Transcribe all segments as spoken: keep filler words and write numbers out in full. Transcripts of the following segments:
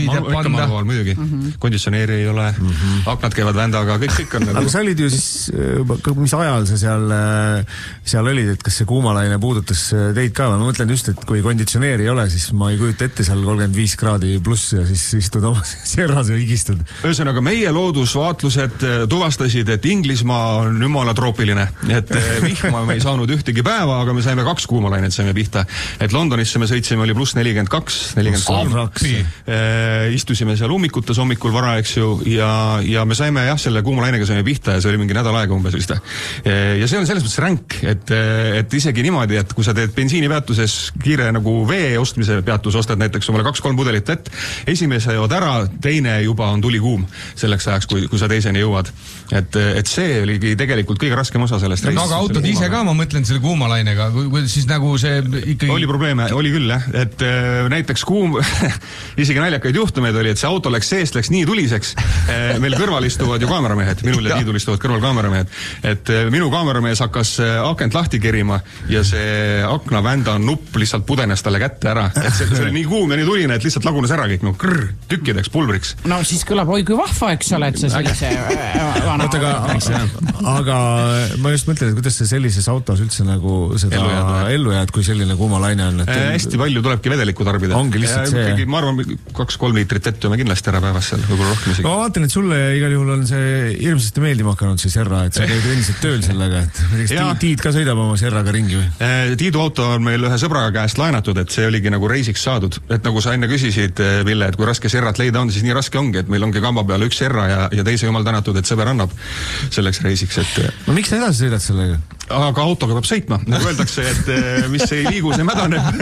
teab panda. Manuaal muidugi. Mm-hmm. Konditsioneeri ei ole, mm-hmm. aknad käivad vändaga, kõik, kõik on. Aga sa olid ju siis, mis ajal sa seal, seal olid, et kas see kuumalaine puudutas teid ka? Ma mõtlen just, et kui konditsioneeri ei ole, siis ma ei kujuta ette seal kolmkümmend viis kraadi pluss ja siis istud oma serras ja higistud. Ühesõnaga, meie loodusvaatlused tuvastasid, et Inglismaa on jumala troopiline, et vihma me ei saanud ühtegi päeva, aga me saime kaks kuumalainet saime pihta. Et Londonisse me sõitsime, oli pluss nelikümmend kaks, nelikümmend kolm. E, istusime seal ummikutes hommikul vara, eks ju, ja, ja me saime jah, selle kuumalainega saime pihta ja see oli mingi nädal aega umbes vist. E, ja see on selles mõttes ränk, et, et isegi niimoodi, et kui sa teed bensiinipeatuses kiire nagu vee ostmise peatus, ostad näiteks omale kaks-kolm pudelit vett, esimese jood ära, teine juba on tuli kuum selleks ajaks, kui, kui sa teiseni jõuad. Et, et see oligi tegelikult kõige raskem osa sellest reisist. No, aga autod ise ka, ma mõtlen selle kuumalainega, kui siis nagu see ikkagi... Oli probleeme, oli küll jah, et äh, näiteks kuum, isegi naljakaid juhtumeid oli, et see auto läks seest, läks nii tuliseks, äh, meil kõrval istuvad ju kaameramehed, minul ja Tiidul istuvad kõrval kaameramehed, et äh, minu kaameramees hakkas äh, akent lahti kerima ja see aknavända nupp lihtsalt pudenes talle kätte ära, et see, see oli nii kuum ja nii tuline, et lihtsalt lagunes ära kõik, no krrr, tükkideks, pulbriks. No siis kõlab oi kui vahva, eks ole, et see sellise vana Oot, aga, aga ma just mõtlen, et kuidas see sellises autos üldse nagu seda ellu jääd, ellu jääd kui selline kuumalaine on? Et äh, hästi palju tulebki vedelikku tarbida. Ongi lihtsalt see. Ikkagi, ma arvan, kaks-kolm liitrit vett me kindlasti ära päevas seal, võib-olla rohkem isegi. No vaatan, et sulle igal juhul on see hirmsasti meeldima hakanud see Serra, et sa käid endiselt tööl sellega, et Tiid ka sõidab oma Serraga ringi või? Tiidu auto on meil ühe sõbraga käest laenatud, et see oligi nagu reisiks saadud. Et nagu sa enne küsisid, Ville, et kui raske Serrat leida on, siis nii raske ongi, et meil ongi kamba peal üks Serra ja, ja teise jumal tänatud, et sõber annab selleks reisiks, et... No miks sa edasi sõidad sellega? Aga autoga peab sõitma. Nagu öeldakse, et mis ei liigu, see mädaneb.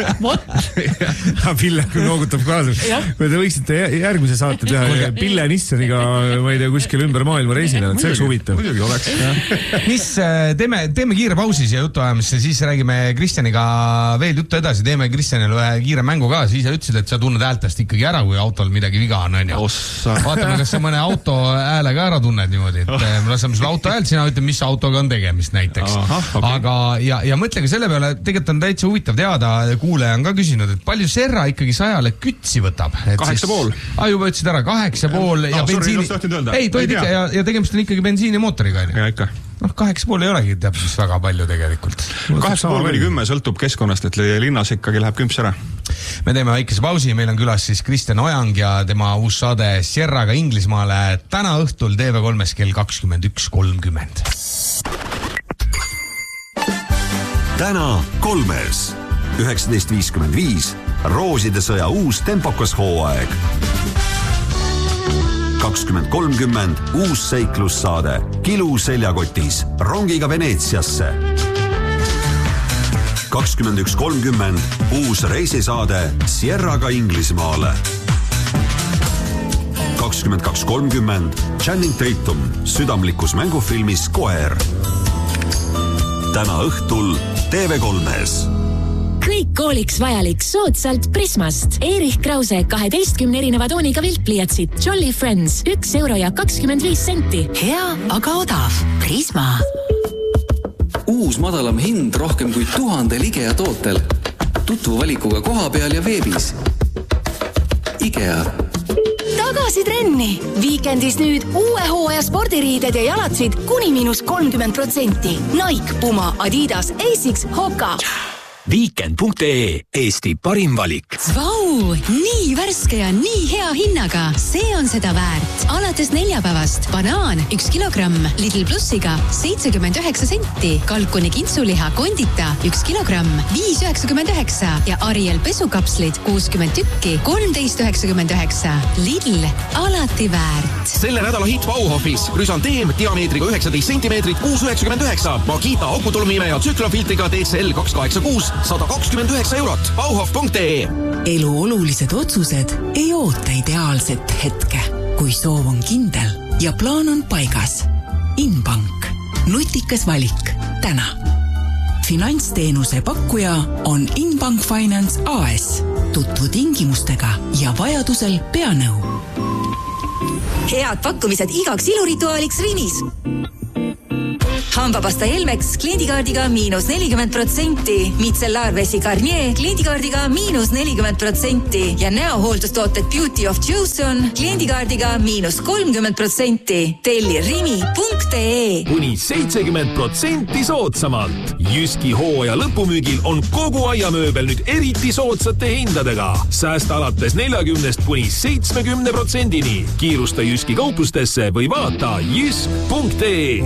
Pille noogutab kaasa. Kui te võiksite järgmise saate teha Pille Nissaniga, ma ei tea, kuskil ümber maailma reisile, et see oleks huvitav. Muidugi oleks. Mis, teeme, teeme kiire pausi siia jutuajamisse, siis räägime Kristjaniga veel juttu edasi, teeme Kristjanile ühe kiire mängu ka, siis ütlesid, et sa tunned häältast ikkagi ära, kui autol midagi viga on, on ju. Vaatame, kas sa mõne auto hääle ka ära tunned niimoodi, et me laseme sulle auto häält, sina ütled, mis autoga on tegemist näiteks. Aha, okay. Aga, ja, ja mõtlege selle peale, tegelikult on täitsa huvitav teada, kuulaja on ka küsinud, et palju Serra ikkagi sajale kütsi võtab. Kaheksa pool. Ah, juba ütlesid ära, kaheksa pool ja no, bensiini... Sorry, ei, toid ikka ja, ja tegemist on ikkagi bensiinimootoriga. Ja ikka. noh, kaheksa pool ei olegi täpselt väga palju tegelikult. kaheksa pool kuni kümme sõltub keskkonnast, et linnas ikkagi läheb kümps ära. Me teeme väikese pausi, meil on külas siis Kristjan Ojang ja tema uus saade Sierraga Inglismaale täna õhtul T V kolmes kell kakskümmend üks kolmkümmend. Täna kolmes üheksateist viiskümmend viis Rooside sõja uus tempokas hooaeg. kakskümmend kolmkümmend uus seiklussaade Kilu seljakotis rongiga Veneetsiasse. kakskümmend üks kolmkümmend uus reisisaade Sierraga Inglismaale. kakskümmend kaks kolmkümmend Channing Tatum südamlikus mängufilmis Koer. Täna õhtul T V kolmes. Kõik kooliks vajalik soodsalt Prismast. Erich Krause kaheteistkümne erineva tooniga viltpliiatsid. Jolly Friends, üks euro ja kakskümmend viis senti. Hea, aga odav. Prisma. Uus madalam hind rohkem kui tuhandel IKEA tootel. Tutvu valikuga koha peal ja veebis. IKEA. Tagasi trenni. Viikendis nüüd uue hooaja spordiriided ja jalatsid kuni miinus kolmkümmend protsenti. Nike, Puma, Adidas, Asics, Hoka. Weekend punkt ee, Eesti parim valik. Vau, nii värske ja nii hea hinnaga. See on seda väärt. Alates neljapäevast banaan üks kilogramm Lidl Plussiga seitsekümmend üheksa senti. Kalkuni kintsuliha kondita üks kilogramm viis üheksakümmend üheksa ja Ariel pesukapslid kuuskümmend tükki kolmteist üheksakümmend üheksa. Lidl, alati väärt. Selle nädala hit Bauhofis Chrysantheme diameetriga üheksateist sentimeetrit kuus üheksakümmend üheksa. Makita akutulmime ja tsüklofiltriga D C L kaks kaheksa kuus sada kakskümmend üheksa eurot. Bauhof punkt ee. Elu olulised otsused ei oota ideaalset hetke, kui soov on kindel ja plaan on paigas. Inbank. Nutikas valik. Täna. Finantsteenuse pakkuja on Inbank Finance A S. Tutvu tingimustega ja vajadusel pea nõu. Head pakkumised igaks ilurituaaliks Rinis. hambapasta Elmex kliendikaardiga miinus nelikümmend protsenti, mitsellaarvesi Garnier kliendikaardiga miinus nelikümmend protsenti ja näohooldustooted Beauty of Joseon kliendikaardiga miinus kolmkümmend protsenti. Telli rimi punkt ee. Kuni seitsekümmend protsenti soodsamalt. Jyski hooaja lõpumüügil on kogu aiamööbel nüüd eriti soodsate hindadega. Säästa alates neljakümnest kuni seitsmekümne protsendini. Kiirusta Jyski kauplustesse või vaata jysk punkt ee.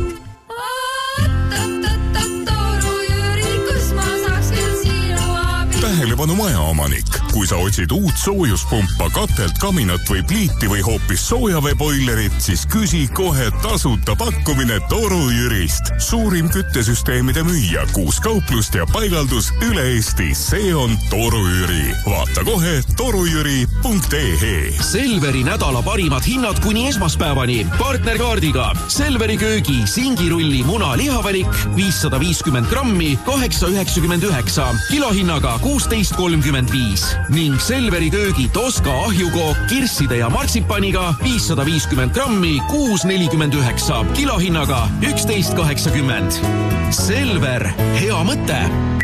Tähelepanu majaomanik. Kui sa otsid uut soojuspumpa, katelt, kaminat või pliiti või hoopis soojaveeboilerit, siis küsi kohe tasuta pakkumine Toru Jürist. Suurim küttesüsteemide müüja, kuus kauplust ja paigaldus üle Eesti. See on Toru Jüri. Vaata kohe torujüri punkt ee. Selveri nädala parimad hinnad kuni esmaspäevani. Partnerkaardiga Selveri köögi singirulli muna lihavalik viissada viiskümmend grammi kaheksa üheksakümmend üheksa, kilohinnaga kuusteist kolmkümmend viis ning Selveri köögi Toska ahjukook kirsside ja martsipaniga viissada viiskümmend grammi kuus nelikümmend üheksa, kilohinnaga üksteist kaheksakümmend. Selver, hea mõte!